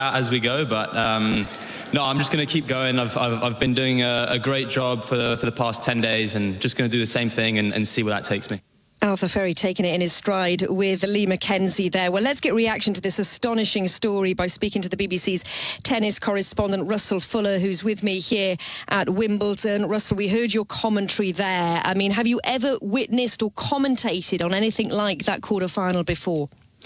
as we go, but no, I'm just going to keep going. I've been doing a great job for the past 10 days and just going to do the same thing and see where that takes me. Arthur Ferry taking it in his stride with Lee Mackenzie there. Well, let's get reaction to this astonishing story by speaking to the BBC's tennis correspondent Russell Fuller, who's with me here at Wimbledon. Russell, we heard your commentary there. I mean, have you ever witnessed or commentated on anything like that quarter-final before?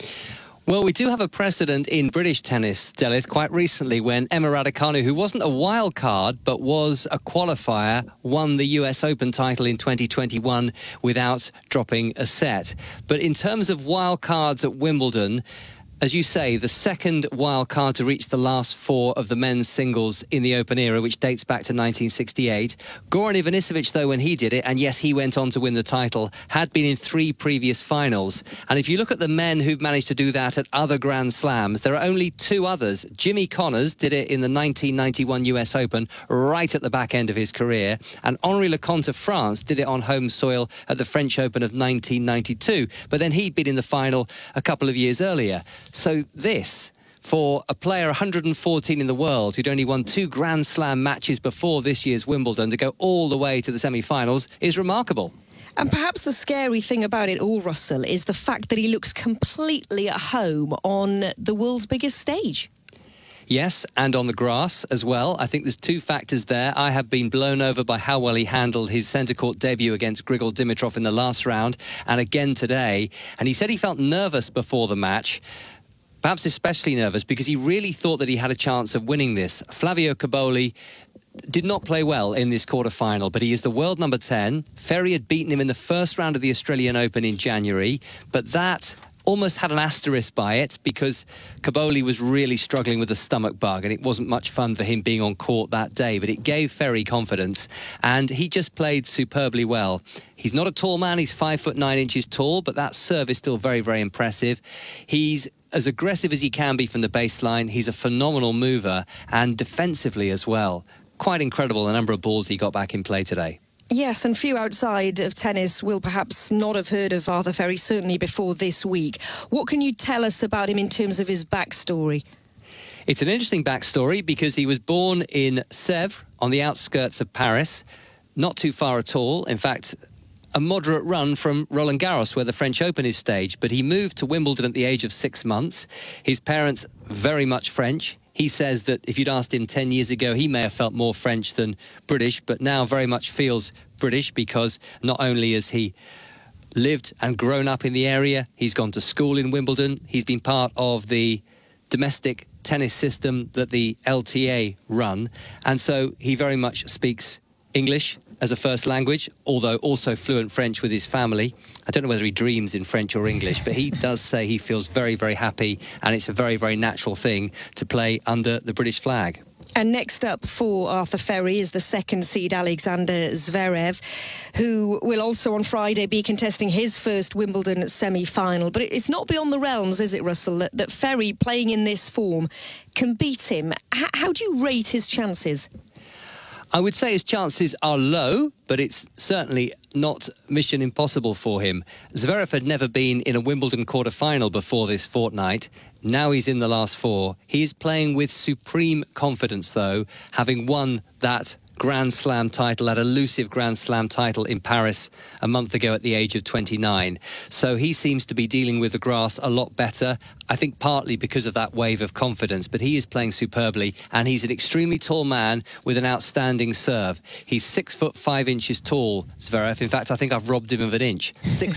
Well, we do have a precedent in British tennis, Delith, quite recently when Emma Raducanu, who wasn't a wild card but was a qualifier, won the US Open title in 2021 without dropping a set. But in terms of wild cards at Wimbledon, as you say, the second wild card to reach the last four of the men's singles in the Open era, which dates back to 1968. Goran Ivanisevic, though, when he did it, and yes, he went on to win the title, had been in 3 previous finals. And if you look at the men who've managed to do that at other Grand Slams, there are only 2 others. Jimmy Connors did it in the 1991 US Open, right at the back end of his career. And Henri Leconte of France did it on home soil at the French Open of 1992. But then he'd been in the final a couple of years earlier. So this, for a player 114 in the world who'd only won 2 Grand Slam matches before this year's Wimbledon, to go all the way to the semi-finals is remarkable. And perhaps the scary thing about it all, Russell, is the fact that he looks completely at home on the world's biggest stage. Yes, and on the grass as well. I think there's 2 factors there. I have been blown over by how well he handled his centre court debut against Grigor Dimitrov in the last round, and again today. And he said he felt nervous before the match. Perhaps especially nervous because he really thought that he had a chance of winning this. Flavio Cobolli did not play well in this quarter-final, but he is the world number 10. Ferry had beaten him in the first round of the Australian Open in January, but that almost had an asterisk by it because Cobolli was really struggling with a stomach bug and it wasn't much fun for him being on court that day, but it gave Ferry confidence and he just played superbly well. He's not a tall man, he's 5'9" tall, but that serve is still very, very impressive. He's as aggressive as he can be from the baseline. He's a phenomenal mover and defensively as well. Quite incredible the number of balls he got back in play today. Yes, and few outside of tennis will perhaps not have heard of Arthur Ferry, certainly before this week. What can you tell us about him in terms of his backstory? It's an interesting backstory because he was born in Sèvres, on the outskirts of Paris, not too far at all. In fact, a moderate run from Roland Garros, where the French Open is staged. But he moved to Wimbledon at the age of 6 months. His parents, very much French. He says that if you'd asked him 10 years ago, he may have felt more French than British, but now very much feels British because not only has he lived and grown up in the area, he's gone to school in Wimbledon, he's been part of the domestic tennis system that the LTA run, and so he very much speaks English as a first language, although also fluent French with his family. I don't know whether he dreams in French or English, but he does say he feels very, very happy and it's a very, very natural thing to play under the British flag. And next up for Arthur Ferry is the 2nd seed Alexander Zverev, who will also on Friday be contesting his first Wimbledon semi-final. But it's not beyond the realms, is it, Russell, that Ferry, playing in this form, can beat him? How do you rate his chances? I would say his chances are low, but it's certainly not mission impossible for him. Zverev had never been in a Wimbledon quarter-final before this fortnight. Now he's in the last 4. He is playing with supreme confidence, though, having won that Grand Slam title, that elusive Grand Slam title in Paris a month ago at the age of 29. So he seems to be dealing with the grass a lot better. I think partly because of that wave of confidence, but he is playing superbly and he's an extremely tall man with an outstanding serve. He's 6'5" tall, Zverev. In fact, I think I've robbed him of an inch.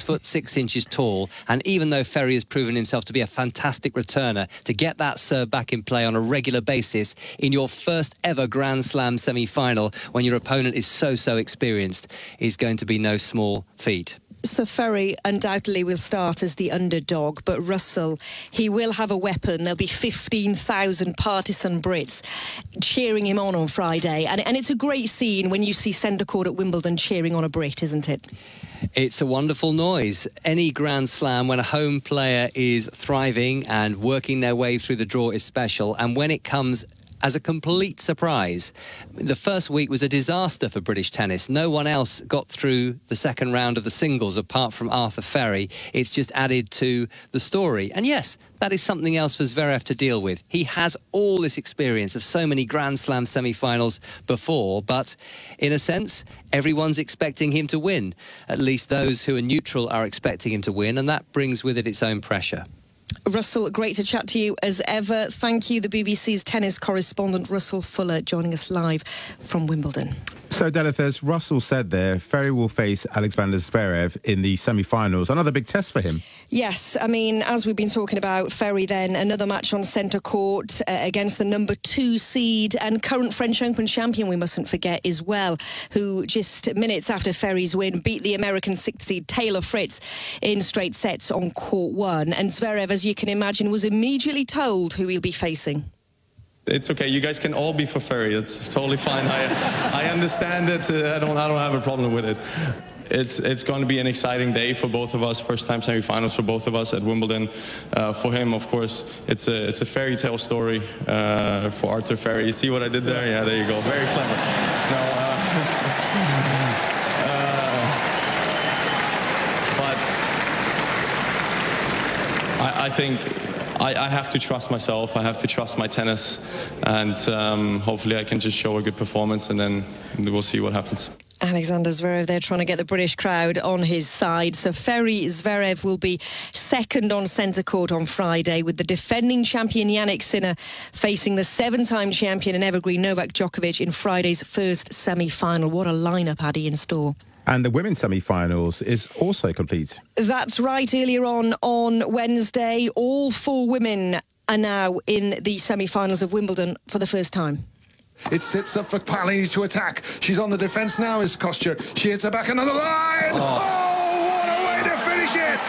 6'6" tall, and even though Ferry has proven himself to be a fantastic returner, to get that serve back in play on a regular basis in your first ever Grand Slam semi-final when your opponent is so experienced is going to be no small feat. So Ferry undoubtedly will start as the underdog, but Russell, he will have a weapon. There'll be 15,000 partisan Brits cheering him on Friday. And it's a great scene when you see centre court at Wimbledon cheering on a Brit, isn't it? It's a wonderful noise. Any Grand Slam, when a home player is thriving and working their way through the draw, is special. And when it comes as a complete surprise. The first week was a disaster for British tennis. No one else got through the second round of the singles apart from Arthur Ferry. It's just added to the story. And yes, that is something else for Zverev to deal with. He has all this experience of so many Grand Slam semi-finals before, but in a sense, everyone's expecting him to win. At least those who are neutral are expecting him to win, and that brings with it its own pressure. Russell, great to chat to you as ever. Thank you, the BBC's tennis correspondent Russell Fuller, joining us live from Wimbledon. So, Delith, as Russell said there, Ferry will face Alexander Zverev in the semi-finals. Another big test for him. Yes, I mean, as we've been talking about, Ferry then, another match on centre court against the number 2 seed and current French Open champion, we mustn't forget as well, who just minutes after Ferry's win beat the American 6th seed Taylor Fritz in straight sets on court 1. And Zverev, as you can imagine, was immediately told who he'll be facing. It's okay. You guys can all be for Ferry. It's totally fine. I understand it. I don't have a problem with it. It's going to be an exciting day for both of us. First time semi-finals for both of us at Wimbledon. For him, of course, it's a fairy tale story for Arthur Ferry. You see what I did there? Yeah, there you go. Very clever. No, but I think I have to trust myself. I have to trust my tennis, and hopefully I can just show a good performance, and then we'll see what happens. Alexander Zverev, they're trying to get the British crowd on his side. So Ferry Zverev will be second on centre court on Friday, with the defending champion Jannik Sinner facing the 7-time champion and evergreen Novak Djokovic in Friday's first semi-final. What a lineup, Addy, in store. And the women's semi-finals is also complete. That's right. Earlier on Wednesday, all 4 women are now in the semi-finals of Wimbledon for the first time. It sits up for Paolini to attack. She's on the defence now, is Kostyuk. She hits her back another line. Oh, what a way to finish it!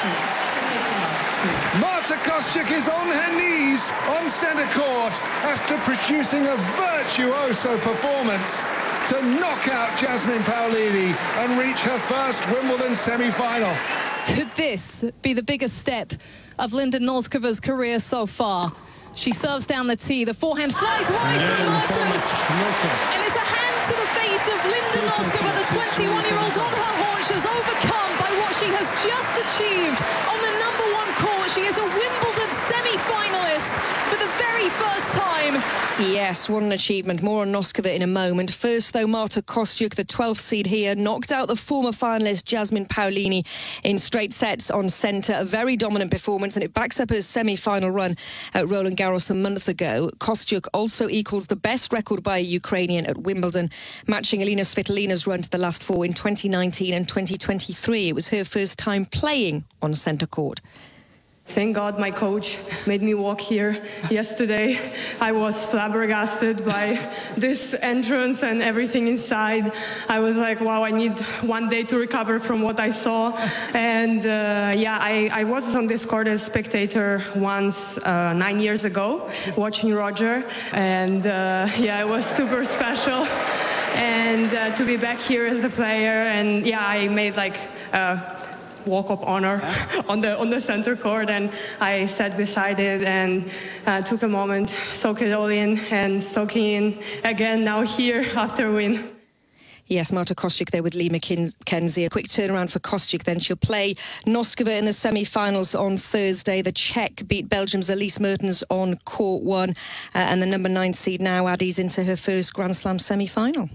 Marta Kostyuk is on her knees on centre court after producing a virtuoso performance to knock out Jasmine Paolini and reach her first Wimbledon semi-final. Could this be the biggest step of Linda Noskova's career so far? She serves down the tee. The forehand flies wide from Martens. And it's a hand to the face of Linda Noskova, the 21-year-old on her haunches, overcome by what she has just achieved on the #1 court. She is a Wimbledon semi-finalist for the very first time. Yes, what an achievement. More on Noskova in a moment. First, though, Marta Kostyuk, the 12th seed here, knocked out the former finalist Jasmine Paolini in straight sets on centre. A very dominant performance, and it backs up her semi-final run at Roland Garros a month ago. Kostyuk also equals the best record by a Ukrainian at Wimbledon, matching Elina Svitolina's run to the last 4 in 2019 and 2023. It was her first time playing on centre court. Thank God my coach made me walk here yesterday. I was flabbergasted by this entrance and everything inside. I was like, wow, I need one day to recover from what I saw. And yeah, I was on this court as spectator once 9 years ago, watching Roger. And yeah, it was super special. And to be back here as a player, and yeah, I made like walk of honor on the center court, and I sat beside it and took a moment, soak it all in, and soaking in again now here after win. Yes, Marta Kostyuk there with Lee McKenzie. A quick turnaround for Kostyuk then. She'll play Noskova in the semi-finals on Thursday. The Czech beat Belgium's Elise Mertens on court 1. And the number 9 seed now addies into her first Grand Slam semi-final.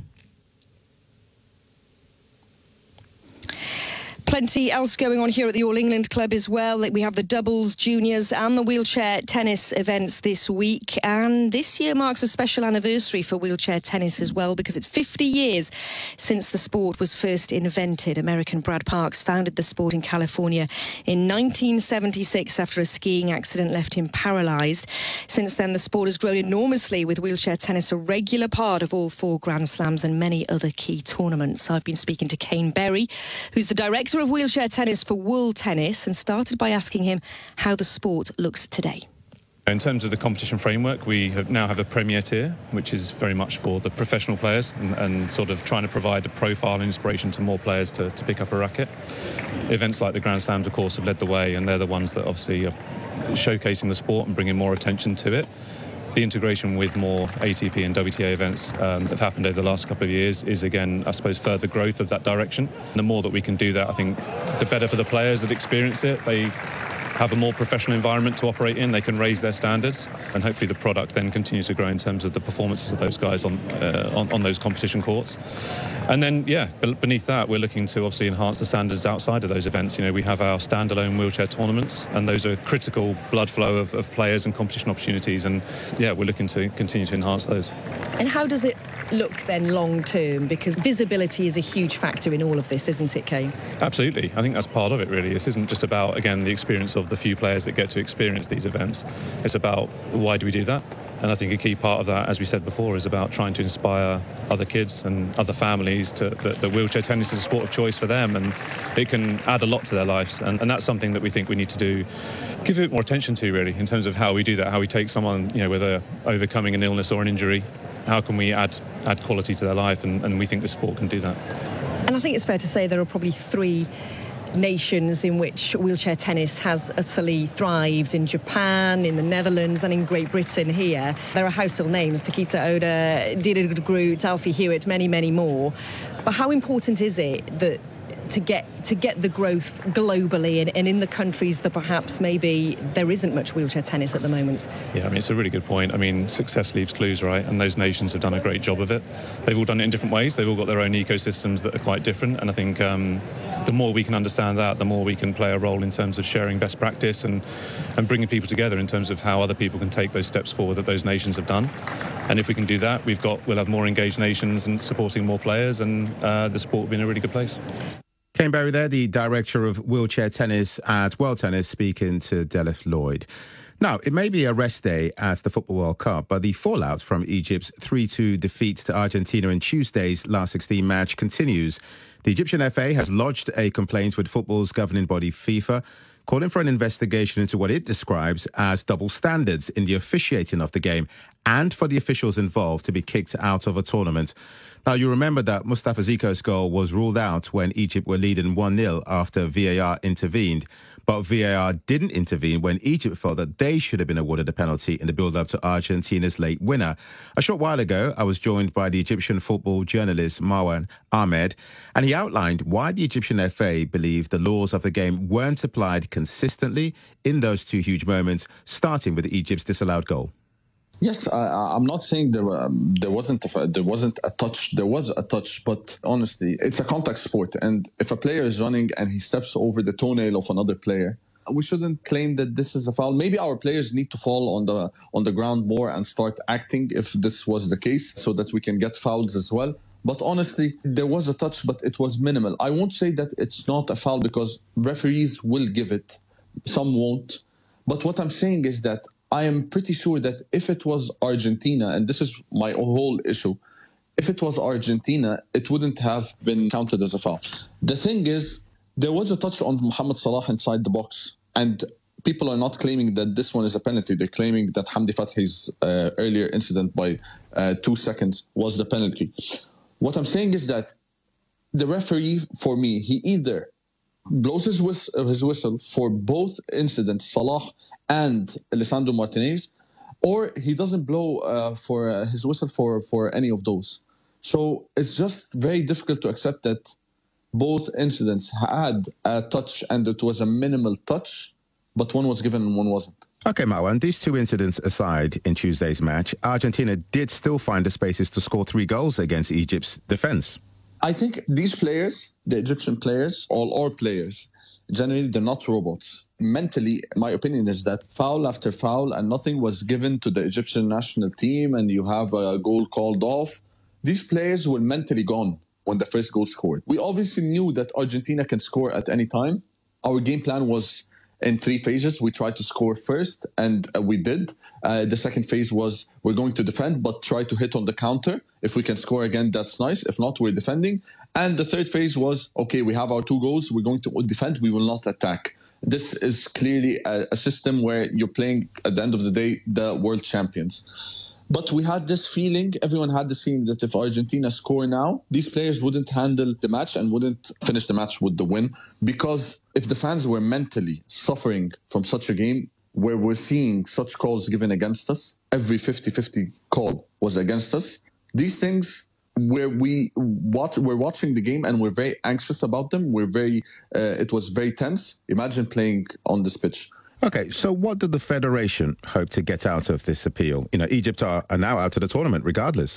Plenty else going on here at the All England Club as well. We have the doubles, juniors and the wheelchair tennis events this week. And this year marks a special anniversary for wheelchair tennis as well, because it's 50 years since the sport was first invented. American Brad Parks founded the sport in California in 1976 after a skiing accident left him paralysed. Since then, the sport has grown enormously, with wheelchair tennis a regular part of all 4 Grand Slams and many other key tournaments. I've been speaking to Kane Berry, who's the director of wheelchair tennis for World Tennis, and started by asking him how the sport looks today. In terms of the competition framework, we now have a Premier tier, which is very much for the professional players and sort of trying to provide a profile and inspiration to more players to pick up a racket. Events like the Grand Slams, of course, have led the way, and they're the ones that obviously are showcasing the sport and bringing more attention to it. the integration with more ATP and WTA events that have happened over the last couple of years is, again, I suppose, further growth of that direction. And the more that we can do that, I think the better for the players that experience it. They have a more professional environment to operate in, they can raise their standards, and hopefully the product then continues to grow in terms of the performances of those guys on those competition courts. And then, yeah, beneath that, we're looking to obviously enhance the standards outside of those events. You know, we have our standalone wheelchair tournaments, and those are critical blood flow of players and competition opportunities, and yeah, we're looking to continue to enhance those. And how does it look then long term? Because visibility is a huge factor in all of this, isn't it, Kane? Absolutely. I think that's part of it, really. This isn't just about, again, the experience of the few players that get to experience these events. It's about why do we do that? And I think a key part of that, as we said before, is about trying to inspire other kids and other families that wheelchair tennis is a sport of choice for them, and it can add a lot to their lives. And that's something that we think we need to give a bit more attention to, really, in terms of how we do that, how we take someone, you know, whether overcoming an illness or an injury, how can we add quality to their life, and we think the sport can do that. And I think it's fair to say there are probably 3 nations in which wheelchair tennis has utterly thrived: in Japan, in the Netherlands, and in Great Britain here. There are household names: Takita Oda, Dida Groot, Alfie Hewitt, many, many more. But how important is it that to get the growth globally and in the countries that perhaps maybe there isn't much wheelchair tennis at the moment? Yeah, I mean, it's a really good point. I mean, success leaves clues, right? And those nations have done a great job of it. They've all done it in different ways. They've all got their own ecosystems that are quite different. And I think the more we can understand that, the more we can play a role in terms of sharing best practice and bringing people together in terms of how other people can take those steps forward that those nations have done. And if we can do that, we'll have more engaged nations and supporting more players, and the sport will be in a really good place. Kane Berry there, the director of wheelchair tennis at World Tennis, speaking to Delith Lloyd. Now, it may be a rest day at the Football World Cup, but the fallout from Egypt's 3-2 defeat to Argentina in Tuesday's last 16 match continues. The Egyptian FA has lodged a complaint with football's governing body FIFA, calling for an investigation into what it describes as double standards in the officiating of the game, and for the officials involved to be kicked out of a tournament. Now, you remember that Mustafa Ziko's goal was ruled out when Egypt were leading 1-0 after VAR intervened. But VAR didn't intervene when Egypt felt that they should have been awarded a penalty in the build-up to Argentina's late winner. A short while ago, I was joined by the Egyptian football journalist Marwan Ahmed, and he outlined why the Egyptian FA believed the laws of the game weren't applied consistently in those 2 huge moments, starting with Egypt's disallowed goal. Yes, I'm not saying there wasn't a touch. There was a touch, but honestly, it's a contact sport. And if a player is running and he steps over the toenail of another player, we shouldn't claim that this is a foul. Maybe our players need to fall on the ground more and start acting if this was the case, so that we can get fouls as well. But honestly, there was a touch, but it was minimal. I won't say that it's not a foul because referees will give it. Some won't. But what I'm saying is that I am pretty sure that if it was Argentina, and this is my whole issue, if it was Argentina, it wouldn't have been counted as a foul. The thing is, there was a touch on Mohamed Salah inside the box, and people are not claiming that this one is a penalty. They're claiming that Hamdi Fathi's earlier incident by 2 seconds was the penalty. What I'm saying is that the referee, for me, he either blows his whistle for both incidents, Salah and Alessandro Martinez, or he doesn't blow for his whistle for any of those. So it's just very difficult to accept that both incidents had a touch and it was a minimal touch, but one was given and one wasn't. OK, Marwan, these 2 incidents aside in Tuesday's match, Argentina did still find the spaces to score 3 goals against Egypt's defence. I think these players, the Egyptian players, all our players, generally they're not robots. Mentally, my opinion is that foul after foul and nothing was given to the Egyptian national team and you have a goal called off. These players were mentally gone when the first goal scored. We obviously knew that Argentina can score at any time. Our game plan was in 3 phases. We tried to score first, and we did. The second phase was we're going to defend, but try to hit on the counter. If we can score again, that's nice. If not, we're defending. And the third phase was, okay, we have our 2 goals. We're going to defend. We will not attack. This is clearly a system where you're playing, at the end of the day, the world champions. But we had this feeling, everyone had this feeling that if Argentina score now, these players wouldn't handle the match and wouldn't finish the match with the win. Because if the fans were mentally suffering from such a game, where we're seeing such calls given against us, every 50-50 call was against us. These things where we're watching the game and we're very anxious about them. It was very tense. Imagine playing on this pitch. Okay, so what did the Federation hope to get out of this appeal? Egypt are now out of the tournament regardless.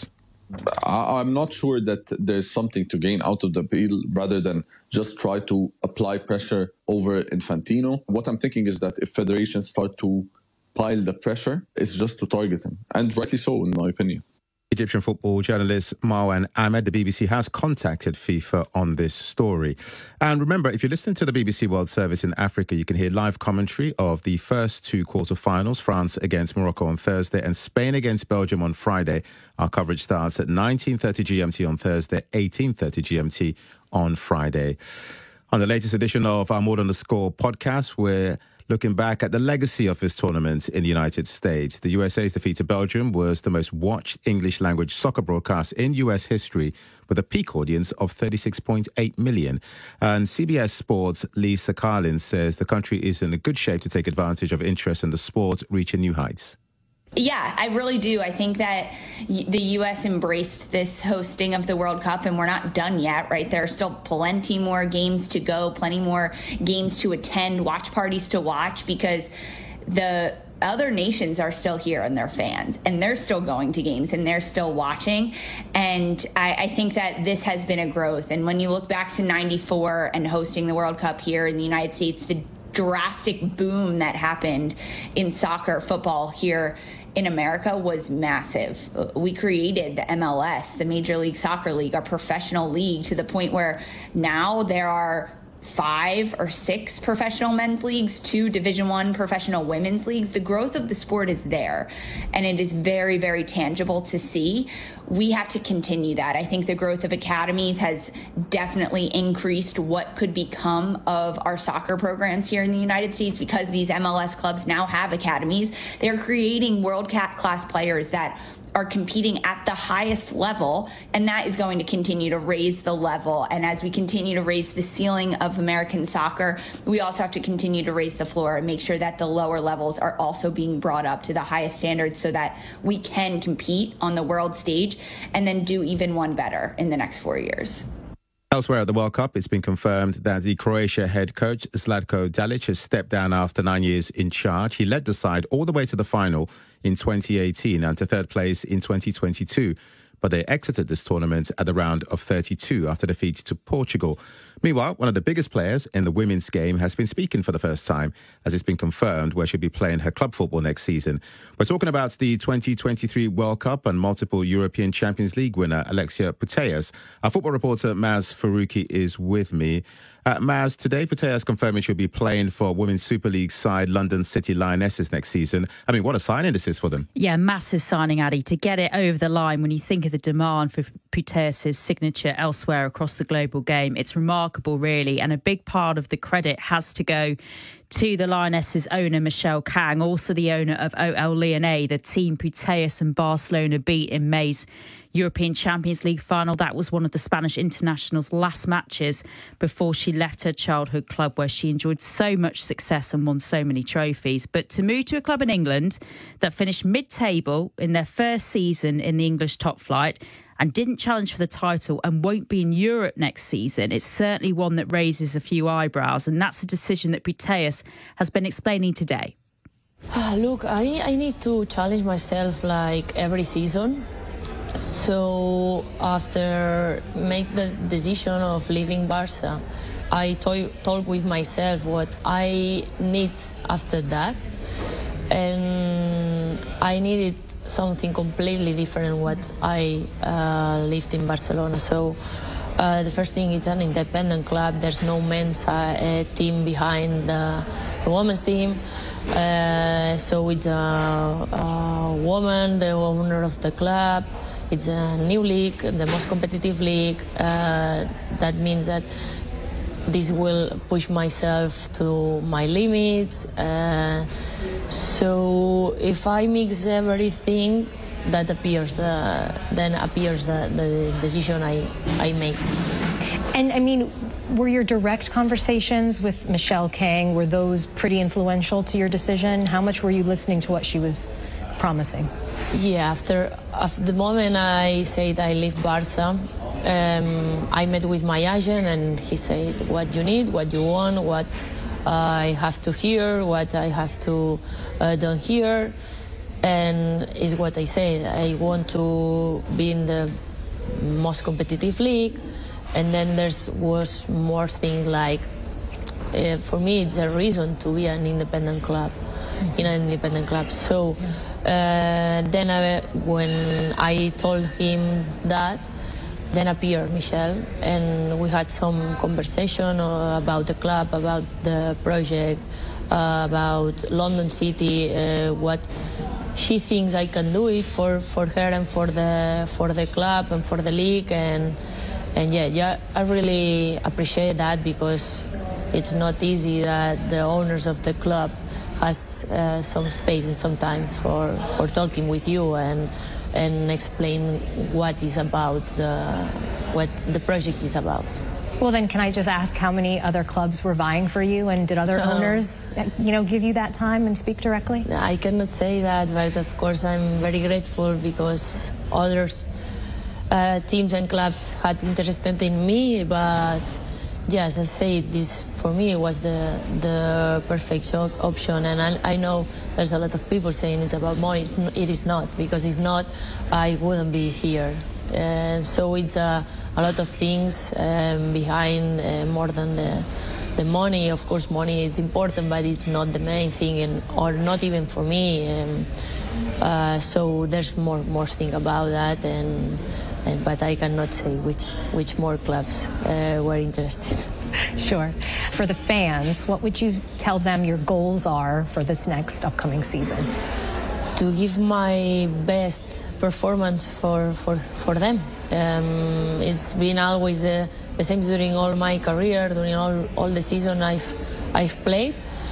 I'm not sure that there's something to gain out of the appeal rather than just try to apply pressure over Infantino. What I'm thinking is that if federations start to pile the pressure, it's just to target him. And rightly so, in my opinion. Egyptian football journalist Marwan Ahmed, the BBC has contacted FIFA on this story. And remember, if you're listening to the BBC World Service in Africa, you can hear live commentary of the first two quarterfinals, France against Morocco on Thursday and Spain against Belgium on Friday. Our coverage starts at 19:30 GMT on Thursday, 18:30 GMT on Friday. On the latest edition of our More Than the Score podcast, we're looking back at the legacy of this tournament in the United States. The USA's defeat to Belgium was the most watched English-language soccer broadcast in US history, with a peak audience of 36.8 million. And CBS Sports' Lisa Carlin says the country is in a good shape to take advantage of interest in the sport, reaching new heights. Yeah, I really do. I think that the U.S. embraced this hosting of the World Cup, and we're not done yet, right? There are still plenty more games to go, plenty more games to attend, watch parties to watch, because the other nations are still here and they're fans, and they're still going to games and they're still watching. And I think that this has been a growth. And when you look back to '94 and hosting the World Cup here in the United States, the drastic boom that happened in soccer, football here in America was massive. We created the MLS, the Major League Soccer League, our professional league, to the point where now there are 5 or 6 professional men's leagues, 2 Division I professional women's leagues. The growth of the sport is there, and it is very, very tangible to see. We have to continue that. I think the growth of academies has definitely increased what could become of our soccer programs here in the United States, because these MLS clubs now have academies. They're creating world-class players that are competing at the highest level, and that is going to continue to raise the level. And as we continue to raise the ceiling of American soccer, we also have to continue to raise the floor and make sure that the lower levels are also being brought up to the highest standards so that we can compete on the world stage and then do even one better in the next 4 years. Elsewhere at the World Cup, it's been confirmed that the Croatia head coach, Zlatko Dalic, has stepped down after 9 years in charge. He led the side all the way to the final in 2018 and to third place in 2022. But they exited this tournament at the round of 32 after defeat to Portugal. Meanwhile, one of the biggest players in the women's game has been speaking for the first time, as it's been confirmed where she'll be playing her club football next season. We're talking about the 2023 World Cup and multiple European Champions League winner Alexia Putellas. Our football reporter Maz Faruqi is with me. Maz, today Putellas confirming she'll be playing for Women's Super League side London City Lionesses next season. I mean, what a signing this is for them. Yeah, massive signing, Addy, to get it over the line. When you think of the demand for Putellas' signature elsewhere across the global game, it's remarkable, really. And a big part of the credit has to go to the Lionesses owner, Michelle Kang, also the owner of OL Lyonnais, the team Putellas and Barcelona beat in May's European Champions League final. That was one of the Spanish international's last matches before she left her childhood club, where she enjoyed so much success and won so many trophies. But to move to a club in England that finished mid-table in their first season in the English top flight and didn't challenge for the title and won't be in Europe next season, it's certainly one that raises a few eyebrows. And that's a decision that Putellas has been explaining today. Look, I need to challenge myself like every season. So after make the decision of leaving Barca, I talk with myself what I need after that, and I needed something completely different what I lived in Barcelona. So the first thing, it's an independent club. There's no men's team behind the women's team. So it's a woman, the owner of the club. It's a new league, the most competitive league. That means that this will push myself to my limits. So if I mix everything, that appears the decision I made. And I mean, Were your direct conversations with Michelle Kang, were those pretty influential to your decision? How much were you listening to what she was promising? Yeah, after the moment I said I leave Barca, I met with my agent and he said what you need, what you want, what I have to hear, what I have to don't hear, and is what I said. I want to be in the most competitive league, and then was more things like, for me it's a reason to be an independent club, in an independent club. So then when I told him that, then appeared Michelle, and we had some conversation about the club, about the project, about London City, what she thinks I can do it for her and for the club and for the league, and yeah, I really appreciate that, because it's not easy that the owners of the club has some space and some time for talking with you and explain what is about what the project is about. Well, then, can I just ask how many other clubs were vying for you, and did other owners, give you that time and speak directly? I cannot say that, but of course I'm very grateful because others teams and clubs had interested in me, but yes, as I said, this for me was the perfect option, and I know there's a lot of people saying it's about money. It is not, because if not, I wouldn't be here. So it's a lot of things behind, more than the money. Of course, money is important, but it's not the main thing, or not even for me. So there's more thing about that, but I cannot say which more clubs were interested. Sure. For the fans, what would you tell them your goals are for this next upcoming season? To give my best performance for them. It's been always the same during all my career, during all the season I've played.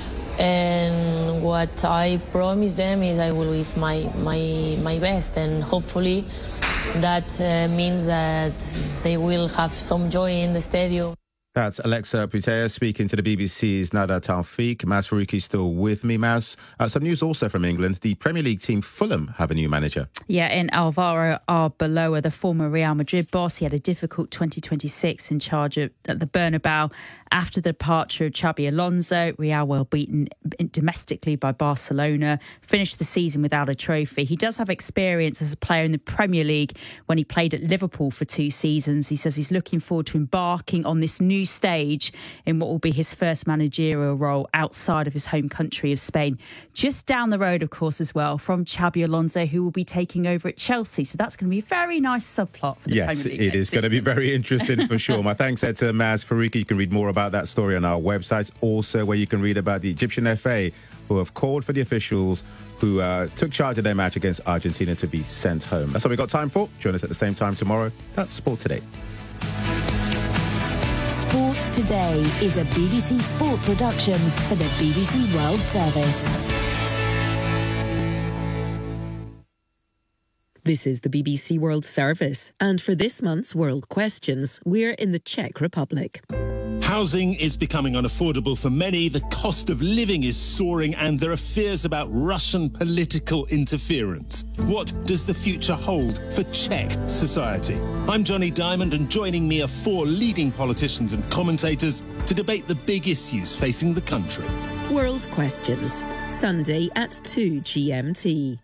And what I promise them is I will give my best, and hopefully that means that they will have some joy in the stadium. That's Alexa Putellas speaking to the BBC's Nada Tawfiq. Maz Faruqi still with me. Maz, some news also from England. The Premier League team Fulham have a new manager. Yeah, in Alvaro Arbeloa, the former Real Madrid boss. He had a difficult 2026 in charge at the Bernabeu. After the departure of Xabi Alonso, Real were beaten domestically by Barcelona, finished the season without a trophy. He does have experience as a player in the Premier League when he played at Liverpool for 2 seasons. He says he's looking forward to embarking on this new stage in what will be his first managerial role outside of his home country of Spain. Just down the road, of course, as well, from Xabi Alonso, who will be taking over at Chelsea. So that's going to be a very nice subplot for the Premier League. Yes, it is going to be very interesting for sure. My thanks to Maz Faruqi. You can read more about that story on our website, also where you can read about the Egyptian FA, who have called for the officials who took charge of their match against Argentina to be sent home. That's what we've got time for. Join us at the same time tomorrow. That's Sport Today. Sport Today is a BBC Sport production for the BBC World Service. This is the BBC World Service, and for this month's World Questions, we're in the Czech Republic. Housing is becoming unaffordable for many, the cost of living is soaring, and there are fears about Russian political interference. What does the future hold for Czech society? I'm Johnny Diamond, and joining me are 4 leading politicians and commentators to debate the big issues facing the country. World Questions, Sunday at 2 GMT.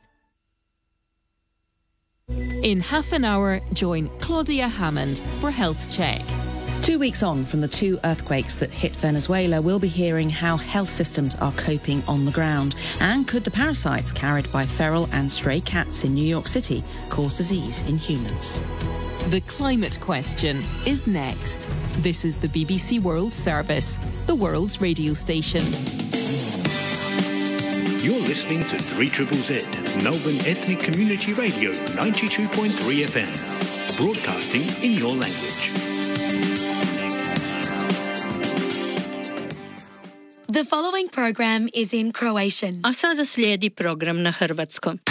In half an hour, join Claudia Hammond for Health Check. 2 weeks on from the 2 earthquakes that hit Venezuela, we'll be hearing how health systems are coping on the ground. And could the parasites carried by feral and stray cats in New York City cause disease in humans? The Climate Question is next. This is the BBC World Service, the world's radio station. You're listening to 3ZZZ, Melbourne Ethnic Community Radio, 92.3 FM, broadcasting in your language. The following program is in Croatian. A sada slijedi program na hrvatskom.